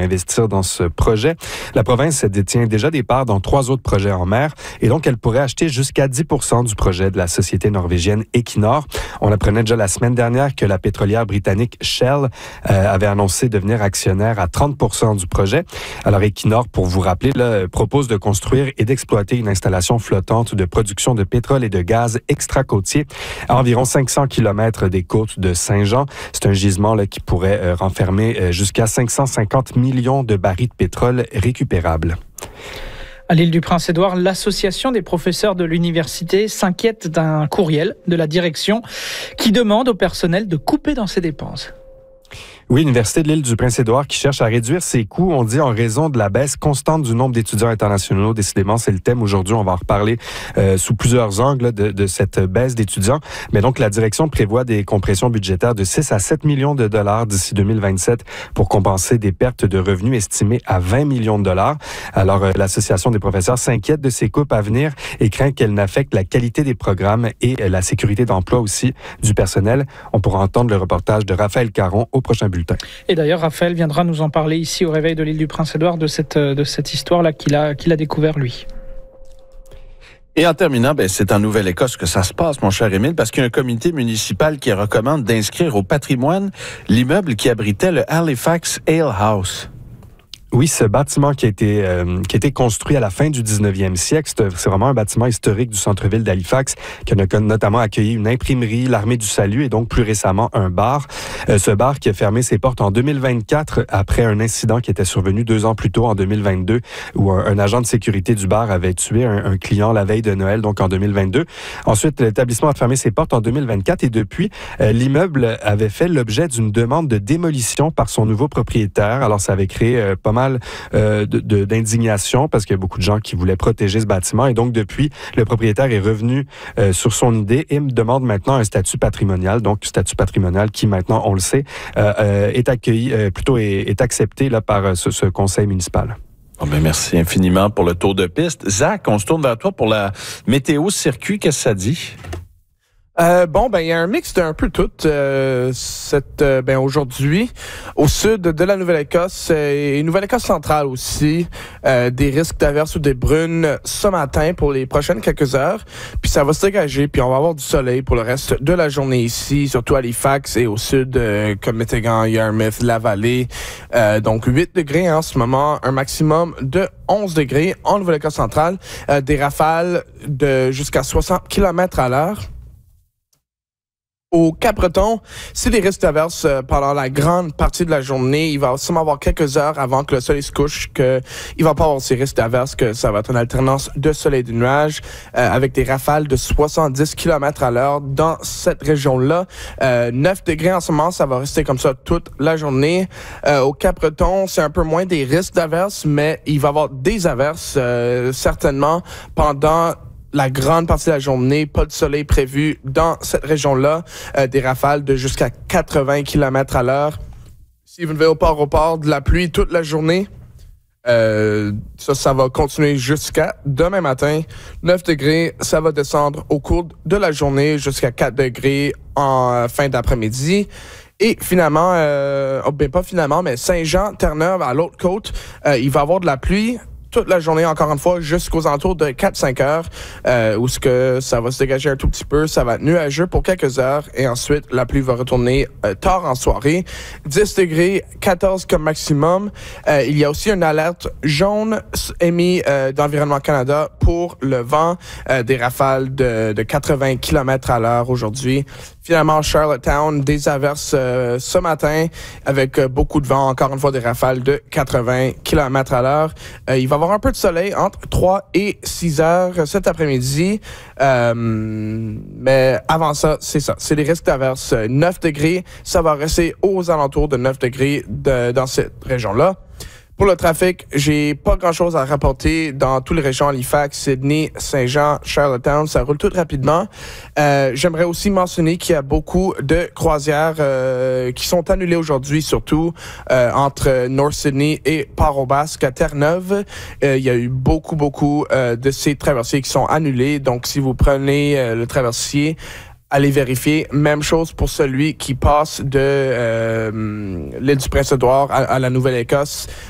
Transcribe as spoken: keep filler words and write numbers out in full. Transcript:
investir dans ce projet. La province détient déjà des parts dans trois autres projets en mer et donc elle pourrait acheter jusqu'à dix pour cent du projet de la société norvégienne Equinor. On apprenait déjà la semaine dernière que la pétrolière britannique Shell euh, avait annoncé devenir actionnaire à trente pour cent du projet. Alors Equinor, pour vous rappeler, là, propose de construire et d'exploiter une installation flottante de production de pétrole et de gaz extra-côtier à environ cinq cents kilomètres des côtes de Saint-Jean. C'est un gisement là, qui pourrait euh, renfermer euh, jusqu'à cinq cent cinquante millions de barils de pétrole récupérables. À l'île du Prince-Édouard, l'association des professeurs de l'université s'inquiète d'un courriel de la direction qui demande au personnel de couper dans ses dépenses. Oui, l'Université de l'île du Prince-Édouard qui cherche à réduire ses coûts, on dit en raison de la baisse constante du nombre d'étudiants internationaux. Décidément, c'est le thème aujourd'hui. On va en reparler euh, sous plusieurs angles de, de cette baisse d'étudiants. Mais donc, la direction prévoit des compressions budgétaires de six à sept millions de dollars d'ici deux mille vingt-sept pour compenser des pertes de revenus estimées à vingt millions de dollars. Alors, euh, l'Association des professeurs s'inquiète de ces coupes à venir et craint qu'elles n'affectent la qualité des programmes et euh, la sécurité d'emploi aussi du personnel. On pourra entendre le reportage de Raphaël Caron au prochain bulletin. Et d'ailleurs, Raphaël viendra nous en parler ici au réveil de l'île du Prince-Édouard de cette, de cette histoire-là qu'il a, qu'il a découvert lui. Et en terminant, ben, c'est en Nouvelle-Écosse que ça se passe, mon cher Émile, parce qu'il y a un comité municipal qui recommande d'inscrire au patrimoine l'immeuble qui abritait le Halifax Ale House. Oui, ce bâtiment qui a été euh, qui a été construit à la fin du dix-neuvième siècle, c'est, c'est vraiment un bâtiment historique du centre-ville d'Halifax qui a notamment accueilli une imprimerie, l'Armée du Salut et donc plus récemment un bar. Euh, ce bar qui a fermé ses portes en deux mille vingt-quatre après un incident qui était survenu deux ans plus tôt en deux mille vingt-deux où un, un agent de sécurité du bar avait tué un, un client la veille de Noël, donc en deux mille vingt-deux. Ensuite, l'établissement a fermé ses portes en deux mille vingt-quatre et depuis, euh, l'immeuble avait fait l'objet d'une demande de démolition par son nouveau propriétaire. Alors, ça avait créé euh, pas mal Euh, de, de, d'indignation parce qu'il y a beaucoup de gens qui voulaient protéger ce bâtiment et donc depuis, le propriétaire est revenu euh, sur son idée et me demande maintenant un statut patrimonial, donc statut patrimonial qui maintenant, on le sait, euh, euh, est accueilli, euh, plutôt est, est accepté là, par euh, ce, ce conseil municipal. Oh ben merci infiniment pour le tour de piste. Zach, on se tourne vers toi pour la météo circuit, qu'est-ce que ça dit? Euh, bon, ben il y a un mix d'un peu tout. Euh, cette, euh, ben aujourd'hui, au sud de la Nouvelle-Écosse et Nouvelle-Écosse centrale aussi, euh, des risques d'averses ou des brunes ce matin pour les prochaines quelques heures. Puis ça va se dégager, puis on va avoir du soleil pour le reste de la journée ici, surtout à Halifax et au sud, euh, comme Métégan, Yarmouth, la Vallée. Euh, donc huit degrés en ce moment, un maximum de onze degrés en Nouvelle-Écosse centrale, euh, des rafales de jusqu'à soixante kilomètres à l'heure. Au Cap-Breton, c'est des risques d'averses euh, pendant la grande partie de la journée. Il va seulement avoir quelques heures avant que le soleil se couche, que il va pas avoir ces risques d'averses, que ça va être une alternance de soleil et de nuages, euh, avec des rafales de soixante-dix kilomètres à l'heure dans cette région-là. Euh, neuf degrés en ce moment, ça va rester comme ça toute la journée. Euh, au Cap-Breton, c'est un peu moins des risques d'averses, mais il va y avoir des averses, euh, certainement, pendant la grande partie de la journée, pas de soleil prévu dans cette région-là. Euh, des rafales de jusqu'à quatre-vingts kilomètres à l'heure. Si vous ne venez pas au port, de la pluie toute la journée. Euh, ça, ça va continuer jusqu'à demain matin. neuf degrés, ça va descendre au cours de la journée jusqu'à quatre degrés en fin d'après-midi. Et finalement, euh, oh, ben pas finalement, mais Saint-Jean, Terre-Neuve, à l'autre côte, euh, il va y avoir de la pluie toute la journée, encore une fois, jusqu'aux alentours de quatre à cinq heures, euh, où ce que ça va se dégager un tout petit peu, ça va être nuageux pour quelques heures, et ensuite, la pluie va retourner euh, tard en soirée. dix degrés, quatorze comme maximum. Euh, il y a aussi une alerte jaune émise euh, d'Environnement Canada pour le vent, euh, des rafales de, de quatre-vingts kilomètres à l'heure aujourd'hui. Finalement, Charlottetown, des averses euh, ce matin avec euh, beaucoup de vent, encore une fois des rafales de quatre-vingts kilomètres à l'heure. Euh, il va y avoir un peu de soleil entre trois et six heures cet après-midi. Euh, mais avant ça, c'est ça. C'est des risques d'averses. neuf degrés, ça va rester aux alentours de neuf degrés de, dans cette région-là. Pour le trafic, j'ai pas grand-chose à rapporter dans toutes les régions, Halifax, Sydney, Saint-Jean, Charlottetown. Ça roule tout rapidement. Euh, j'aimerais aussi mentionner qu'il y a beaucoup de croisières euh, qui sont annulées aujourd'hui, surtout euh, entre North Sydney et Port-au-Basque à Terre-Neuve. Euh, il y a eu beaucoup, beaucoup euh, de ces traversiers qui sont annulés. Donc, si vous prenez euh, le traversier, allez vérifier. Même chose pour celui qui passe de euh, l'île du Prince-Édouard à, à la Nouvelle-Écosse.